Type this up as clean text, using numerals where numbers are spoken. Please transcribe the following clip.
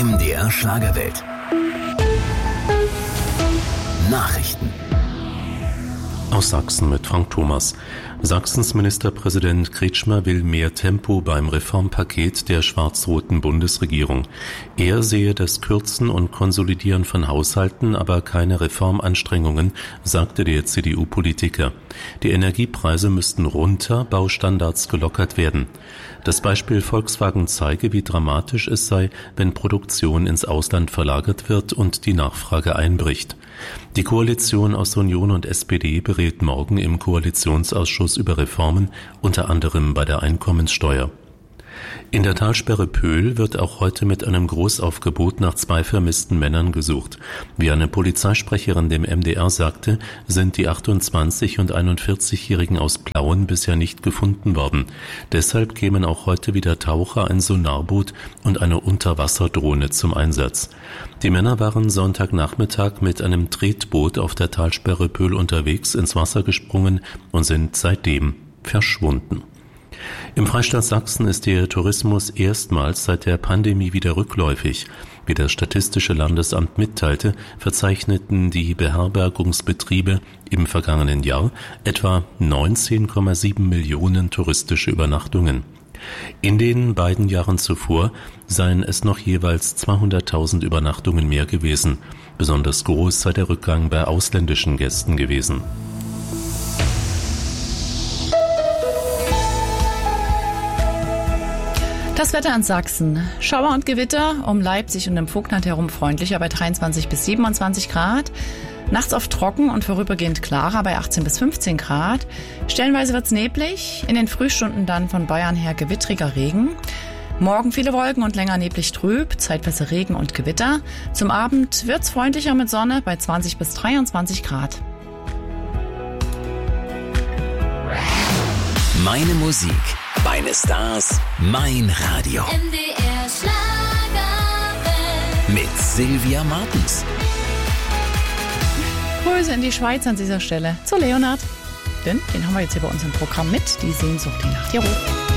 MDR Schlagerwelt. Nachrichten. Aus Sachsen mit Frank Thomas. Sachsens Ministerpräsident Kretschmer will mehr Tempo beim Reformpaket der schwarz-roten Bundesregierung. Er sehe das Kürzen und Konsolidieren von Haushalten, aber keine Reformanstrengungen, sagte der CDU-Politiker. Die Energiepreise müssten runter, Baustandards gelockert werden. Das Beispiel Volkswagen zeige, wie dramatisch es sei, wenn Produktion ins Ausland verlagert wird und die Nachfrage einbricht. Die Koalition aus Union und SPD berät morgen im Koalitionsausschuss über Reformen, unter anderem bei der Einkommenssteuer. In der Talsperre Pöhl wird auch heute mit einem Großaufgebot nach 2 vermissten Männern gesucht. Wie eine Polizeisprecherin dem MDR sagte, sind die 28- und 41-Jährigen aus Plauen bisher nicht gefunden worden. Deshalb kämen auch heute wieder Taucher, ein Sonarboot und eine Unterwasserdrohne zum Einsatz. Die Männer waren Sonntagnachmittag mit einem Tretboot auf der Talsperre Pöhl unterwegs, ins Wasser gesprungen und sind seitdem verschwunden. Im Freistaat Sachsen ist der Tourismus erstmals seit der Pandemie wieder rückläufig. Wie das Statistische Landesamt mitteilte, verzeichneten die Beherbergungsbetriebe im vergangenen Jahr etwa 19,7 Millionen touristische Übernachtungen. In den beiden Jahren zuvor seien es noch jeweils 200.000 Übernachtungen mehr gewesen. Besonders groß sei der Rückgang bei ausländischen Gästen gewesen. Das Wetter in Sachsen. Schauer und Gewitter, um Leipzig und im Vogtland herum freundlicher bei 23 bis 27 Grad. Nachts oft trocken und vorübergehend klarer bei 18 bis 15 Grad. Stellenweise wird's neblig, in den Frühstunden dann von Bayern her gewittriger Regen. Morgen viele Wolken und länger neblig trüb, zeitweise Regen und Gewitter. Zum Abend wird's freundlicher mit Sonne bei 20 bis 23 Grad. Meine Musik, meine Stars, mein Radio. MDR Schlagerwelt. Mit Silvia Martens. Grüße in die Schweiz an dieser Stelle zu Leonard. Denn den haben wir jetzt hier bei uns im Programm mit, die Sehnsucht, die nach dir ruft.